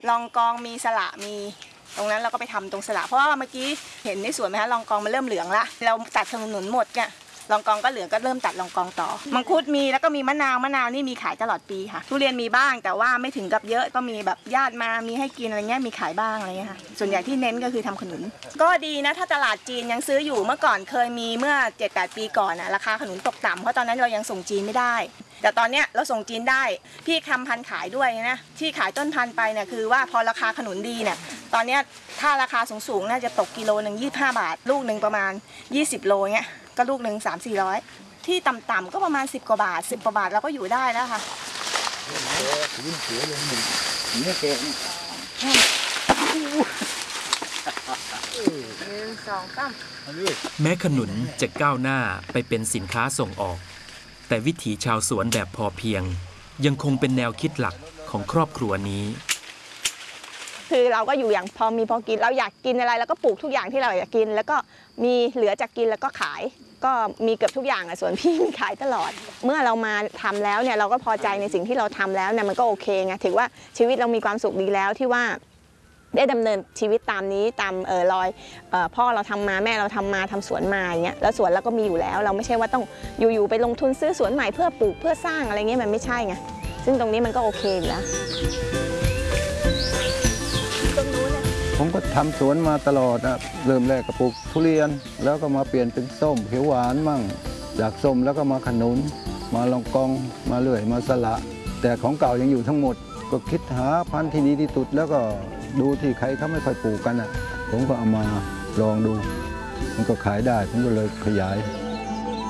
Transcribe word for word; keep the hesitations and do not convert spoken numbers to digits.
ลองกองมีสละมีตรงนั้นเราก็ไปทำตรงสละเพราะว่าเมื่อกี้เห็นในสวนไหมคะลองกองมันเริ่มเหลืองละเราตัดถนนหมดเนี่ยลองกองก็เหลืองก็เริ่มตัดลองกองต่อมังคุดมีแล้วก็มีมะนาวมะนาวนี่มีขายตลอดปีค่ะทุเรียนมีบ้างแต่ว่าไม่ถึงกับเยอะก็มีแบบญาติมามีให้กินอะไรเงี้ยมีขายบ้างอะไรเงี้ยค่ะส่วนใหญ่ที่เน้นก็คือทำขนุนก็ดีนะถ้าตลาดจีนยังซื้ออยู่เมื่อก่อนเคยมีเมื่อ เจ็ดแปด ปีก่อนอะราคาขนุนตกต่ำเพราะตอนนั้นเรายังส่งจีนไม่ได้แต่ตอนเนี้ยเราส่งจีนได้พี่ทำพันธุ์ขายด้วยนะที่ขายต้นพันธุ์ไปเนี่ยคือว่าพอราคาขนุนดีเนี่ยตอนเนี้ยถ้าราคาสูงๆน่าจะตกกิโลหนึ่งยี่สิบห้าบาทลูกหนึ่งประมาณยี่สิบโลเงี้ยก็ลูกหนึ่งสามสี่ร้อยที่ต่ำๆก็ประมาณสิบกว่าบาทสิบกว่าบาทเราก็อยู่ได้แล้วค่ะแม้ขนุนจะก้าวหน้าไปเป็นสินค้าส่งออกแต่วิถีชาวสวนแบบพอเพียงยังคงเป็นแนวคิดหลักของครอบครัวนี้คือเราก็อยู่อย่างพอมีพอกินเราอยากกินอะไรแล้วก็ปลูกทุกอย่างที่เราอยากกินแล้วก็มีเหลือจากกินแล้วก็ขายก็มีเกือบทุกอย่างอ่ะส่วนพี่มีขายตลอดเมื่อเรามาทำแล้วเนี่ยเราก็พอใจในสิ่งที่เราทำแล้วเนี่ยมันก็โอเคไงถือว่าชีวิตเรามีความสุขดีแล้วที่ว่าได้ดำเนินชีวิตตามนี้ตามเออรอยเออพ่อเราทำมาแม่เราทำมาทำสวนมาอย่างเงี้ยแล้วสวนเราก็มีอยู่แล้วเราไม่ใช่ว่าต้องอยู่ๆไปลงทุนซื้อสวนใหม่เพื่อปลูกเพื่อสร้างอะไรเงี้ยมันไม่ใช่ไงซึ่งตรงนี้มันก็โอเคอยู่แล้วผมก็ทำสวนมาตลอดนะเริ่มแรกก็ปลูกทุเรียนแล้วก็มาเปลี่ยนเป็นส้มเขียวหวานมั่งจากส้มแล้วก็มาขนุนมาลองกองมาเลื่อยมาสละแต่ของเก่ายังอยู่ทั้งหมดก็คิดหาพันธุ์ที่ดีที่สุดแล้วก็ดูที่ใครเขาไม่ค่อยปลูกกันอ่ะผมก็เอามาลองดูมันก็ขายได้ผมก็เลยขยาย